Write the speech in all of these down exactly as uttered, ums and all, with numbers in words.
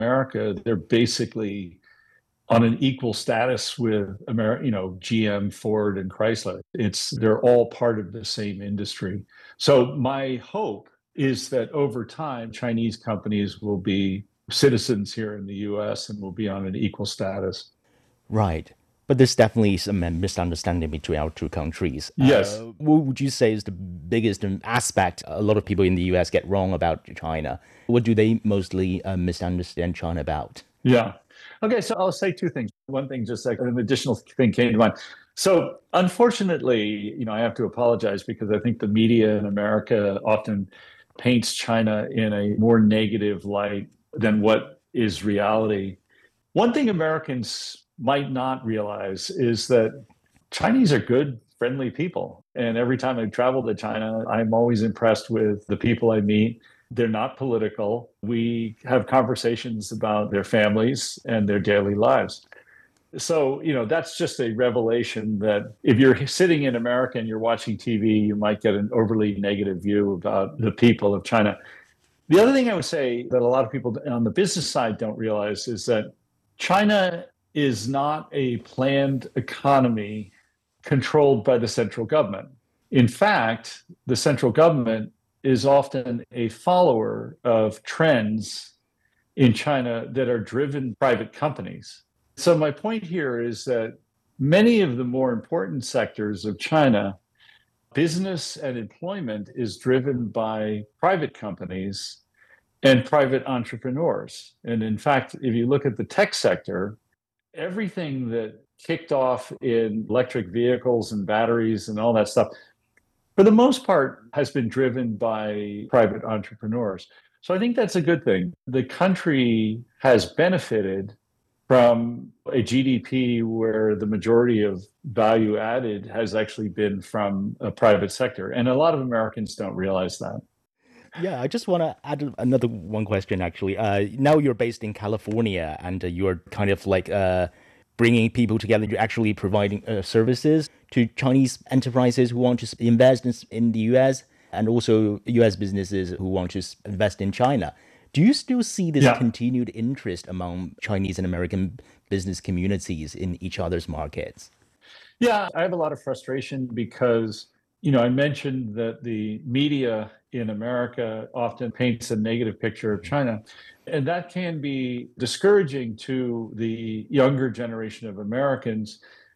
America, they're basically on an equal status with Amer- you know, G M, Ford, and Chrysler. It's they're all part of the same industry. So my hope is that over time, Chinese companies will be citizens here in the U S and will be on an equal status. Right. But there's definitely some misunderstanding between our two countries. Yes. Uh, what would you say is the biggest aspect a lot of people in the U S get wrong about China? What do they mostly uh, misunderstand China about? Yeah. Okay, so I'll say two things. One thing, just like an additional thing came to mind. So unfortunately, you know, I have to apologize because I think the media in America often paints China in a more negative light than what is reality. One thing Americans might not realize is that Chinese are good, friendly people. And every time I travel to China, I'm always impressed with the people I meet. They're not political. We have conversations about their families and their daily lives. So, you know, that's just a revelation that if you're sitting in America and you're watching T V, you might get an overly negative view about the people of China. The other thing I would say that a lot of people on the business side don't realize is that China is not a planned economy controlled by the central government. In fact, the central government is often a follower of trends in China that are driven by private companies. So my point here is that many of the more important sectors of China, business and employment is driven by private companies and private entrepreneurs. And in fact, if you look at the tech sector, everything that kicked off in electric vehicles and batteries and all that stuff, for the most part, has been driven by private entrepreneurs. So I think that's a good thing. The country has benefited from a G D P where the majority of value added has actually been from a private sector. And a lot of Americans don't realize that. Yeah, I just want to add another one question actually. Uh, now you're based in California and uh, you're kind of like uh, bringing people together. You're actually providing uh, services to Chinese enterprises who want to invest in, in the U S and also U S businesses who want to invest in China. Do you still see this Yeah. continued interest among Chinese and American business communities in each other's markets? Yeah, I have a lot of frustration because, you know, I mentioned that the media in America often paints a negative picture of China. And that can be discouraging to the younger generation of Americans.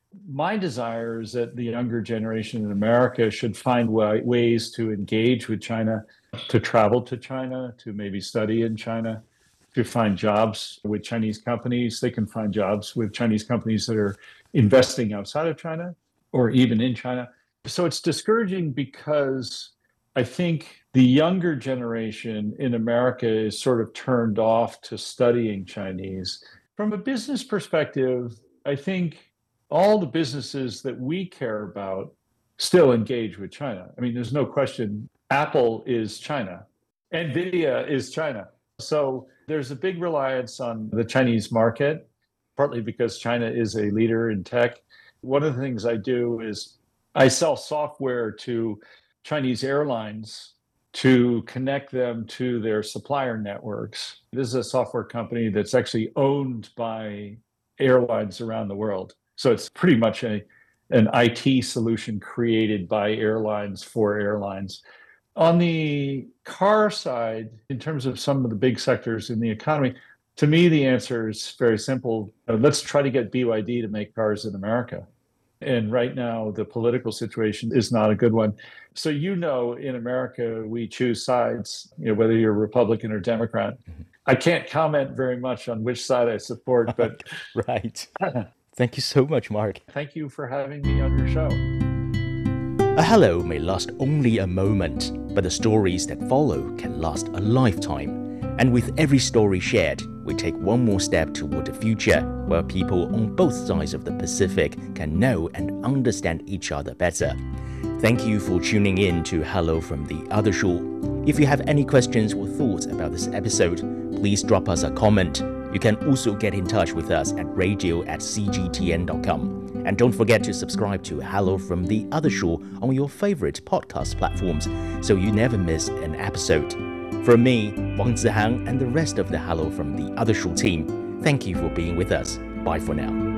My desire is that the younger generation in America should find wa- ways to engage with China, to travel to China, to maybe study in China, to find jobs with Chinese companies. They can find jobs with Chinese companies that are investing outside of China or even in China. So it's discouraging because I think the younger generation in America is sort of turned off to studying Chinese. From a business perspective, I think all the businesses that we care about still engage with China. I mean, there's no question Apple is China, NVIDIA is China. So there's a big reliance on the Chinese market, partly because China is a leader in tech. One of the things I do is I sell software to Chinese airlines to connect them to their supplier networks. This is a software company that's actually owned by airlines around the world. So it's pretty much a, an I T solution created by airlines for airlines. On the car side, in terms of some of the big sectors in the economy, to me, the answer is very simple. Uh, Let's try to get B Y D to make cars in America. And right now, the political situation is not a good one. So, you know, in America, we choose sides, you know, whether you're Republican or Democrat. I can't comment very much on which side I support, but Right. Thank you so much, Mark. thank you for having me on your show. A hello may last only a moment, but the stories that follow can last a lifetime. And with every story shared, we take one more step toward the future where people on both sides of the Pacific can know and understand each other better. Thank you for tuning in to Hello from the Other Shore. If you have any questions or thoughts about this episode, please drop us a comment. You can also get in touch with us at radio at c g t n dot com. And don't forget to subscribe to Hello from the Other Shore on your favorite podcast platforms so you never miss an episode. From me, Wang Zihang, and the rest of the Hello from the Other Show team, thank you for being with us. Bye for now.